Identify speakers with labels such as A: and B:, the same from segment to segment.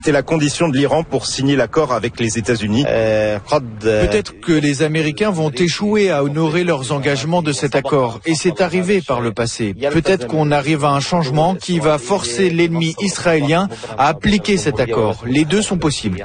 A: C'est la condition de l'Iran pour signer l'accord avec les États-Unis.
B: Peut-être que les Américains vont échouer à honorer leurs engagements de cet accord. Et c'est arrivé par le passé. Peut-être qu'on arrive à un changement qui va forcer l'ennemi israélien à appliquer cet accord. Les deux sont possibles.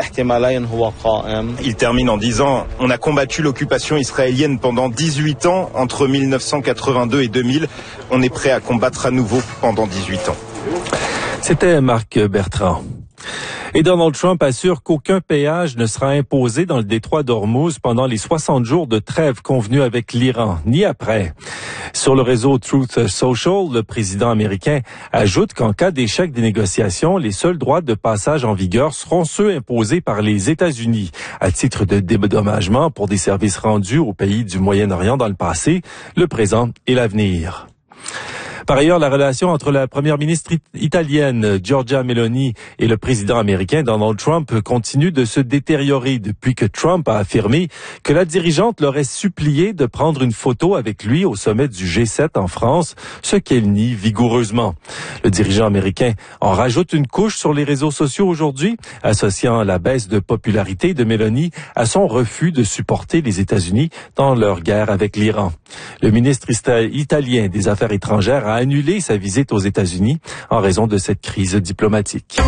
A: Il termine en disant « On a combattu l'occupation israélienne pendant 18 ans, entre 1982 et 2000. On est prêt à combattre à nouveau pendant 18 ans. »
C: C'était Marc Bertrand. Et Donald Trump assure qu'aucun péage ne sera imposé dans le détroit d'Ormuz pendant les 60 jours de trêve convenus avec l'Iran, ni après. Sur le réseau Truth Social, le président américain ajoute qu'en cas d'échec des négociations, les seuls droits de passage en vigueur seront ceux imposés par les États-Unis, à titre de dédommagement pour des services rendus aux pays du Moyen-Orient dans le passé, le présent et l'avenir. Par ailleurs, la relation entre la première ministre italienne Giorgia Meloni et le président américain Donald Trump continue de se détériorer depuis que Trump a affirmé que la dirigeante l'aurait supplié de prendre une photo avec lui au sommet du G7 en France, ce qu'elle nie vigoureusement. Le dirigeant américain en rajoute une couche sur les réseaux sociaux aujourd'hui, associant la baisse de popularité de Meloni à son refus de supporter les États-Unis dans leur guerre avec l'Iran. Le ministre italien des Affaires étrangères a annulé sa visite aux États-Unis en raison de cette crise diplomatique.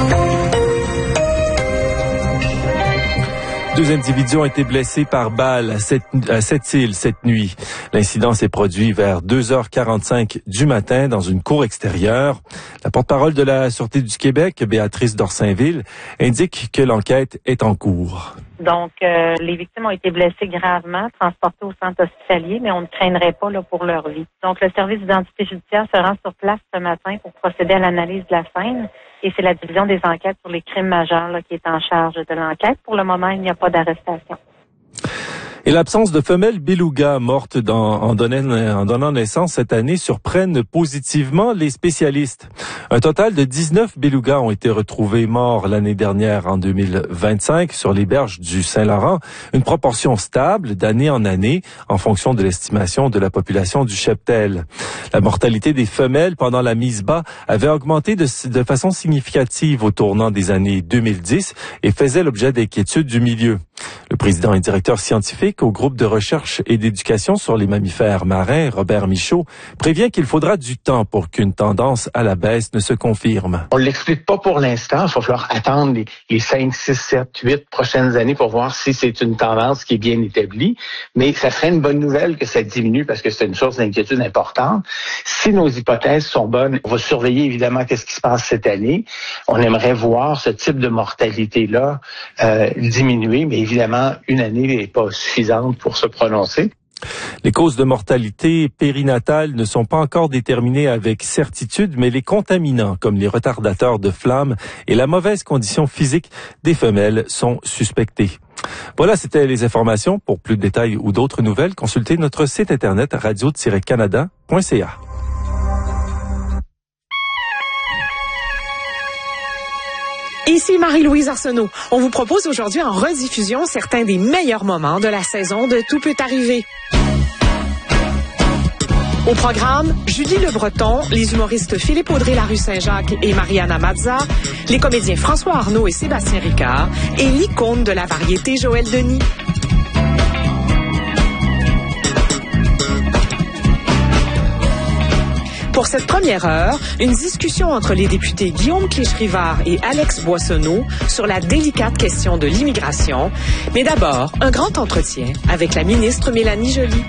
C: 2 individus ont été blessés par balle à Sept-Îles cette nuit. L'incident s'est produit vers 2h45 du matin dans une cour extérieure. La porte-parole de la Sûreté du Québec, Béatrice Dorsainville, indique que l'enquête est en cours.
D: Donc, les victimes ont été blessées gravement, transportées au centre hospitalier, mais on ne craindrait pas pour leur vie. Donc, le service d'identité judiciaire se rend sur place ce matin pour procéder à l'analyse de la scène. Et c'est la division des enquêtes sur les crimes majeurs qui est en charge de l'enquête. Pour le moment, il n'y a pas d'arrestation.
C: Et l'absence de femelles belugas mortes en donnant naissance cette année surprennent positivement les spécialistes. Un total de 19 belugas ont été retrouvés morts l'année dernière en 2025 sur les berges du Saint-Laurent, une proportion stable d'année en année en fonction de l'estimation de la population du cheptel. La mortalité des femelles pendant la mise bas avait augmenté de façon significative au tournant des années 2010 et faisait l'objet d'inquiétudes du milieu. Le président et directeur scientifique au groupe de recherche et d'éducation sur les mammifères marins, Robert Michaud, prévient qu'il faudra du temps pour qu'une tendance à la baisse ne se confirme.
E: On ne l'explique pas pour l'instant. Il va falloir attendre les 5, 6, 7, 8 prochaines années pour voir si c'est une tendance qui est bien établie. Mais ça serait une bonne nouvelle que ça diminue parce que c'est une source d'inquiétude importante. Si nos hypothèses sont bonnes, on va surveiller évidemment qu'est-ce qui se passe cette année. On aimerait voir ce type de mortalité-là diminuer, mais évidemment, une année n'est pas suffisante pour se prononcer.
C: Les causes de mortalité périnatale ne sont pas encore déterminées avec certitude, mais les contaminants, comme les retardateurs de flammes et la mauvaise condition physique des femelles, sont suspectés. Voilà, c'était les informations. Pour plus de détails ou d'autres nouvelles, consultez notre site internet radio-canada.ca.
F: Ici Marie-Louise Arsenault. On vous propose aujourd'hui en rediffusion certains des meilleurs moments de la saison de Tout peut arriver. Au programme, Julie Le Breton, les humoristes Philippe Audrey-Larue Saint-Jacques et Mariana Mazza, les comédiens François Arnaud et Sébastien Ricard et l'icône de la variété Joël Denis. Pour cette première heure, une discussion entre les députés Guillaume Clich-Rivard et Alex Boissonneau sur la délicate question de l'immigration. Mais d'abord, un grand entretien avec la ministre Mélanie Joly.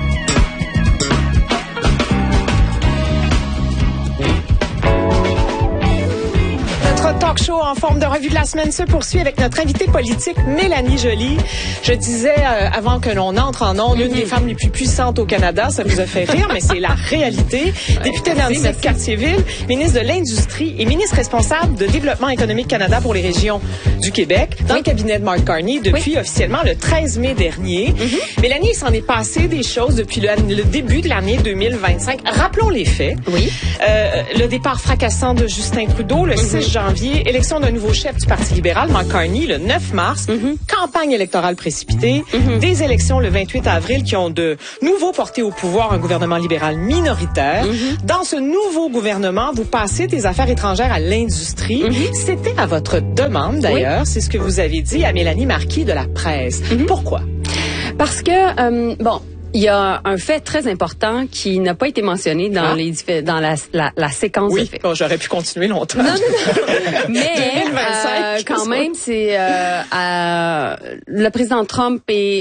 F: Talk show en forme de revue de la semaine se poursuit avec notre invitée politique Mélanie Joly. Je disais avant que l'on entre en ondes, l'une des femmes les plus puissantes au Canada, ça vous a fait rire, mais c'est la réalité. Députée dans 17 quartiers-villes, ministre de l'Industrie et ministre responsable de Développement économique Canada pour les régions du Québec, dans le cabinet de Mark Carney depuis officiellement le 13 mai dernier. Mélanie, il s'en est passé des choses depuis le début de l'année 2025. Rappelons les faits.
G: Oui.
F: Le départ fracassant de Justin Trudeau le 6 janvier et élection d'un nouveau chef du Parti libéral, Mark Carney, le 9 mars. Campagne électorale précipitée. Des élections le 28 avril qui ont de nouveau porté au pouvoir un gouvernement libéral minoritaire. Dans ce nouveau gouvernement, vous passez des affaires étrangères à l'industrie. C'était à votre demande, d'ailleurs. C'est ce que vous avez dit à Mélanie Marquis de La Presse. Pourquoi?
G: Parce que, il y a un fait très important qui n'a pas été mentionné dans dans la séquence de faits.
F: Bon, j'aurais pu continuer longtemps.
G: Non. Mais 2025, quand même, c'est le président Trump est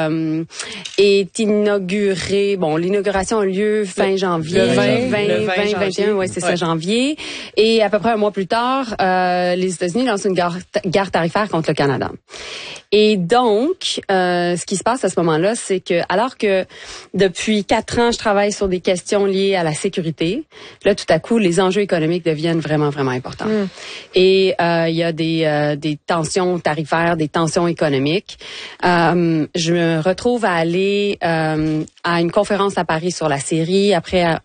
G: inauguré. Bon, l'inauguration a lieu fin janvier, le 21, ouais, c'est ça, janvier. Et à peu près un mois plus tard, les États-Unis lancent une guerre tarifaire contre le Canada. Et donc, ce qui se passe à ce moment-là, c'est que alors que depuis 4 ans, je travaille sur des questions liées à la sécurité, là, tout à coup, les enjeux économiques deviennent vraiment, vraiment importants. Et il y a des tensions tarifaires, des tensions économiques. Je me retrouve à aller à une conférence à Paris sur la Syrie, après à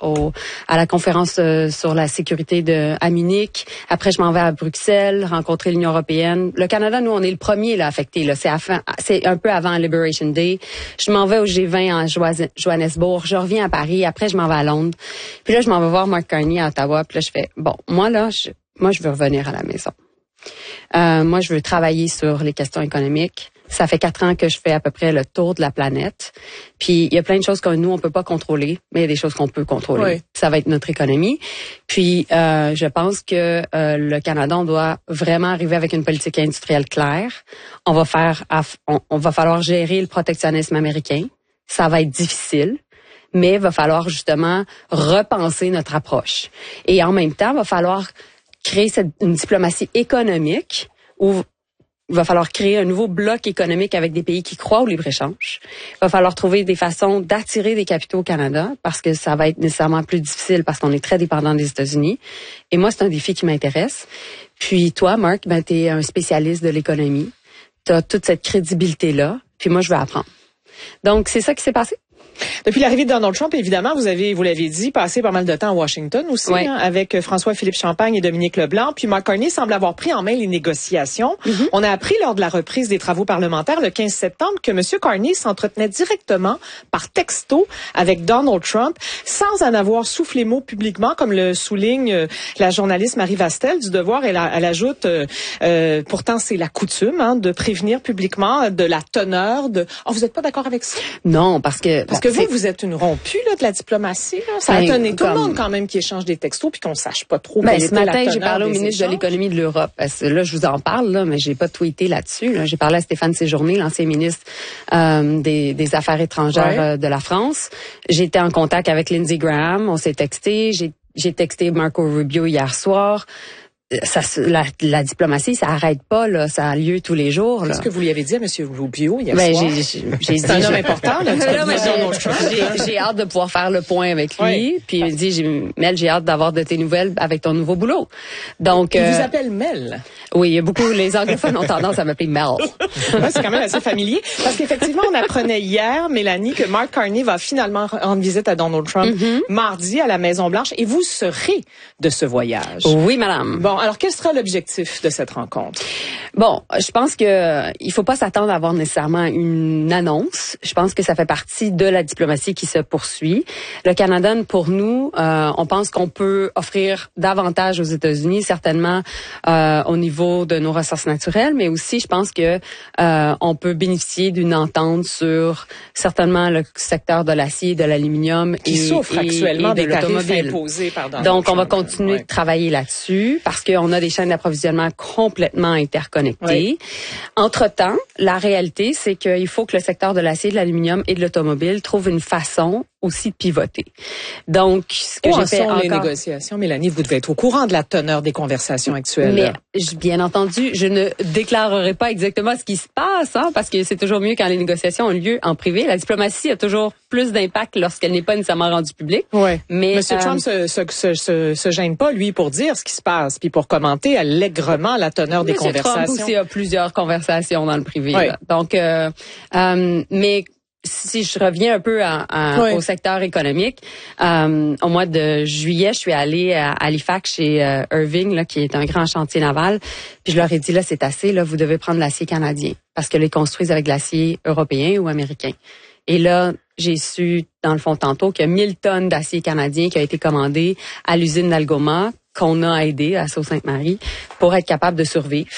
G: la conférence sur la sécurité à Munich. Après, je m'en vais à Bruxelles, rencontrer l'Union européenne. Le Canada, nous, on est le premier là affecté. Là, c'est un peu avant Liberation Day. Je m'en vais au G20 en Johannesburg. Je reviens à Paris. Après, je m'en vais à Londres. Puis là, je m'en vais voir Mark Carney à Ottawa. Puis là, je fais moi, je veux revenir à la maison. Moi, je veux travailler sur les questions économiques. Ça fait 4 ans que je fais à peu près le tour de la planète. Puis il y a plein de choses que nous, on peut pas contrôler, mais il y a des choses qu'on peut contrôler. Oui. Ça va être notre économie. Puis je pense que le Canada, on doit vraiment arriver avec une politique industrielle claire. On va falloir gérer le protectionnisme américain. Ça va être difficile, mais il va falloir justement repenser notre approche. Et en même temps, il va falloir créer une diplomatie économique où il va falloir créer un nouveau bloc économique avec des pays qui croient au libre-échange. Il va falloir trouver des façons d'attirer des capitaux au Canada parce que ça va être nécessairement plus difficile parce qu'on est très dépendant des États-Unis. Et moi, c'est un défi qui m'intéresse. Puis toi, Mark, tu es un spécialiste de l'économie. Tu as toute cette crédibilité-là. Puis moi, je veux apprendre. Donc, c'est ça qui s'est passé.
F: Depuis l'arrivée de Donald Trump, évidemment, vous l'avez dit, passé pas mal de temps à Washington aussi, avec François-Philippe Champagne et Dominique Leblanc. Puis Mark Carney semble avoir pris en main les négociations. On a appris lors de la reprise des travaux parlementaires le 15 septembre que M. Carney s'entretenait directement par texto avec Donald Trump sans en avoir soufflé mot publiquement, comme le souligne la journaliste Marie Vastel du Devoir. Elle ajoute, pourtant c'est la coutume de prévenir publiquement de la teneur de... Oh, vous n'êtes pas d'accord avec ça?
G: Non, parce que
F: vous êtes une rompue de la diplomatie. Là. Ça a étonné tout le monde quand même qui échange des textos puis qu'on sache pas trop.
G: Ce matin, j'ai parlé au ministre de l'économie de l'Europe. Parce que là, je vous en parle, là, mais j'ai pas tweeté là-dessus. Là. J'ai parlé à Stéphane Séjourné, l'ancien ministre des Affaires étrangères de la France. J'ai été en contact avec Lindsey Graham. On s'est texté. J'ai texté Marco Rubio hier soir. La diplomatie, ça arrête pas, là. Ça a lieu tous les jours, là.
F: Qu'est-ce que vous lui avez dit à M. Rubio hier soir? C'est un homme important, là.
G: J'ai hâte de pouvoir faire le point avec lui. Oui. Puis il me dit, Mel, j'ai hâte d'avoir de tes nouvelles avec ton nouveau boulot. Donc,
F: il vous appelle Mel?
G: Oui, il y a beaucoup, les anglophones ont tendance à m'appeler Mel.
F: C'est quand même assez familier. Parce qu'effectivement, on apprenait hier, Mélanie, que Mark Carney va finalement rendre visite à Donald Trump mardi à la Maison-Blanche et vous serez de ce voyage.
G: Oui, madame.
F: Bon, alors quel sera l'objectif de cette rencontre?
G: Bon, je pense que il faut pas s'attendre à avoir nécessairement une annonce. Je pense que ça fait partie de la diplomatie qui se poursuit. Le Canada, pour nous, on pense qu'on peut offrir davantage aux États-Unis, certainement au niveau de nos ressources naturelles, mais aussi, je pense que on peut bénéficier d'une entente sur certainement le secteur de l'acier, de l'aluminium
F: qui souffre actuellement des tarifs imposés par Donald Trump.
G: Donc, on va continuer de travailler là-dessus parce qu'on a des chaînes d'approvisionnement complètement interconnectées. Oui. Entre-temps, la réalité, c'est qu'il faut que le secteur de l'acier, de l'aluminium et de l'automobile trouve une façon aussi de pivoter. Donc, ce que j'ai fait encore...
F: les négociations, Mélanie, vous devez être au courant de la teneur des conversations actuelles.
G: Mais, bien entendu, je ne déclarerai pas exactement ce qui se passe, parce que c'est toujours mieux quand les négociations ont lieu en privé. La diplomatie a toujours plus d'impact lorsqu'elle n'est pas nécessairement rendue publique.
F: Ouais.
G: Mais
F: M. Trump se gêne pas, lui, pour dire ce qui se passe, puis pour commenter allègrement la teneur des conversations.
G: Trump aussi a plusieurs conversations dans le privé. Oui. Donc, mais si je reviens un peu au secteur économique, au mois de juillet, je suis allée à Halifax chez Irving, là, qui est un grand chantier naval. Puis je leur ai dit, là, c'est assez, là, vous devez prendre l'acier canadien parce que les construisent avec de l'acier européen ou américain. Et là, j'ai su, dans le fond, tantôt, qu'il y a 1000 tonnes d'acier canadien qui a été commandé à l'usine d'Algoma, qu'on a aidé à Sault-Sainte-Marie pour être capable de survivre.